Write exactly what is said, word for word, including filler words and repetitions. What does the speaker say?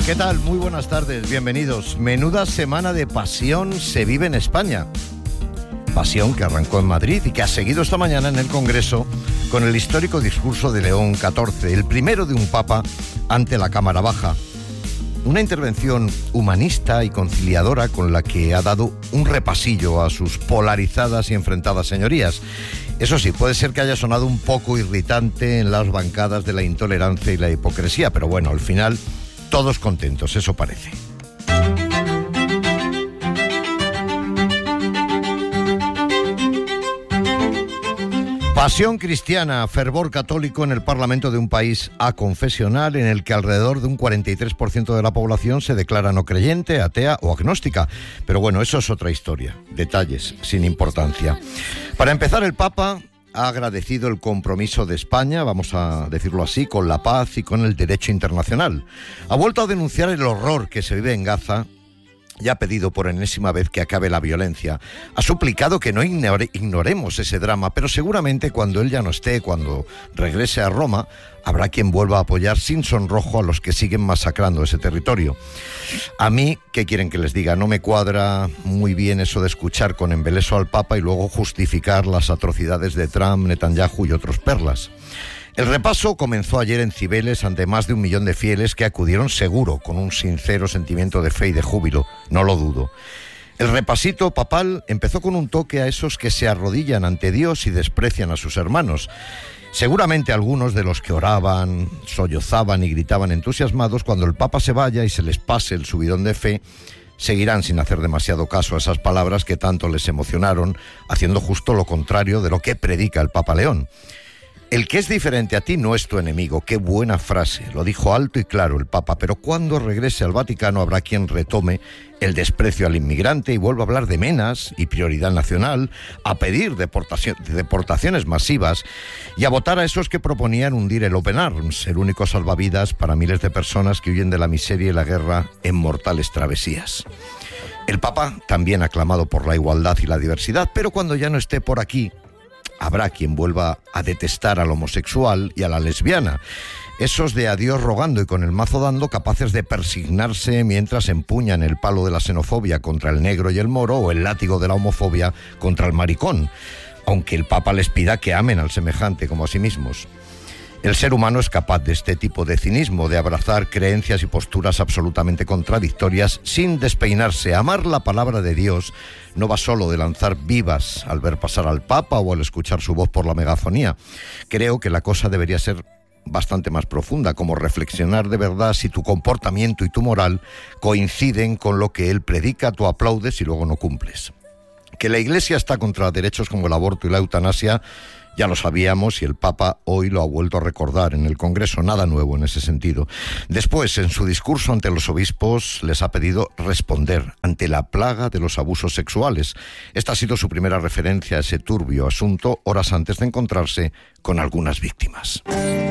¿Qué tal? Muy buenas tardes, bienvenidos. Menuda semana de pasión se vive en España. Pasión que arrancó en Madrid y que ha seguido esta mañana en el Congreso con el histórico discurso de León catorce, el primero de un papa ante la Cámara Baja. Una intervención humanista y conciliadora con la que ha dado un repasillo a sus polarizadas y enfrentadas señorías. Eso sí, puede ser que haya sonado un poco irritante en las bancadas de la intolerancia y la hipocresía, pero bueno, al final todos contentos, eso parece. Pasión cristiana, fervor católico en el Parlamento de un país aconfesional en el que alrededor de un cuarenta y tres por ciento de la población se declara no creyente, atea o agnóstica. Pero bueno, eso es otra historia, detalles sin importancia. Para empezar, el Papa ha agradecido el compromiso de España, vamos a decirlo así, con la paz y con el derecho internacional. Ha vuelto a denunciar el horror que se vive en Gaza y ha pedido por enésima vez que acabe la violencia. Ha suplicado que no ignore, ignoremos ese drama, pero seguramente cuando él ya no esté, cuando regrese a Roma, habrá quien vuelva a apoyar sin sonrojo a los que siguen masacrando ese territorio. A mí, ¿qué quieren que les diga? No me cuadra muy bien eso de escuchar con embeleso al Papa y luego justificar las atrocidades de Trump, Netanyahu y otros perlas. El repaso comenzó ayer en Cibeles ante más de un millón de fieles que acudieron seguro con un sincero sentimiento de fe y de júbilo, no lo dudo. El repasito papal empezó con un toque a esos que se arrodillan ante Dios y desprecian a sus hermanos. Seguramente algunos de los que oraban, sollozaban y gritaban entusiasmados, cuando el Papa se vaya y se les pase el subidón de fe, seguirán sin hacer demasiado caso a esas palabras que tanto les emocionaron, haciendo justo lo contrario de lo que predica el Papa León. El que es diferente a ti no es tu enemigo. Qué buena frase, lo dijo alto y claro el Papa, pero cuando regrese al Vaticano habrá quien retome el desprecio al inmigrante y vuelva a hablar de menas y prioridad nacional, a pedir deportación, deportaciones masivas y a votar a esos que proponían hundir el Open Arms, el único salvavidas para miles de personas que huyen de la miseria y la guerra en mortales travesías. El Papa también ha clamado por la igualdad y la diversidad, pero cuando ya no esté por aquí, habrá quien vuelva a detestar al homosexual y a la lesbiana. Esos de a Dios rogando y con el mazo dando, capaces de persignarse mientras empuñan el palo de la xenofobia contra el negro y el moro o el látigo de la homofobia contra el maricón, aunque el Papa les pida que amen al semejante como a sí mismos. El ser humano es capaz de este tipo de cinismo, de abrazar creencias y posturas absolutamente contradictorias sin despeinarse. Amar la palabra de Dios no va solo de lanzar vivas al ver pasar al Papa o al escuchar su voz por la megafonía. Creo que la cosa debería ser bastante más profunda, como reflexionar de verdad si tu comportamiento y tu moral coinciden con lo que él predica, tú aplaudes y luego no cumples. Que la Iglesia está contra derechos como el aborto y la eutanasia ya lo sabíamos y el Papa hoy lo ha vuelto a recordar en el Congreso, nada nuevo en ese sentido. Después, en su discurso ante los obispos, les ha pedido responder ante la plaga de los abusos sexuales. Esta ha sido su primera referencia a ese turbio asunto horas antes de encontrarse con algunas víctimas.